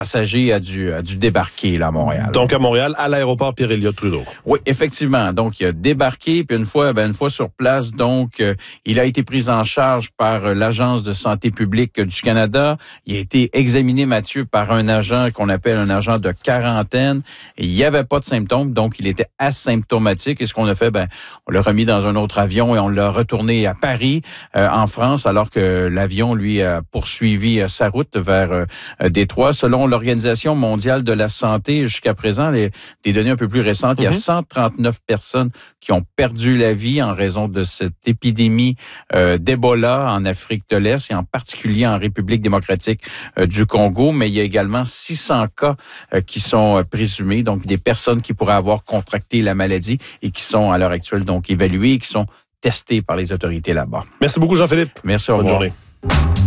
passager a dû débarquer là, à Montréal. Donc à Montréal, à l'aéroport Pierre-Éliott Trudeau. Oui, effectivement. Donc il a débarqué, puis une fois sur place, donc il a été pris en charge par l'Agence de santé publique du Canada. Il a été examiné, Mathieu, par un agent qu'on appelle un agent de quarantaine. Et il n'y avait pas de symptômes, donc il était asymptomatique. Et ce qu'on a fait, on l'a remis dans un autre avion et on l'a retourné à Paris, en France, alors que l'avion, lui, a poursuivi sa route vers Détroit. Selon l'Organisation mondiale de la santé, jusqu'à présent, des données un peu plus récentes, il y a 139 personnes qui ont perdu la vie en raison de cette épidémie d'Ebola en Afrique de l'Est et en particulier en République démocratique du Congo. Mais il y a également 600 cas qui sont présumés, donc des personnes qui pourraient avoir contracté la maladie et qui sont à l'heure actuelle donc évaluées et qui sont testées par les autorités là-bas. Merci beaucoup, Jean-Philippe. Merci, au revoir. Bonne journée.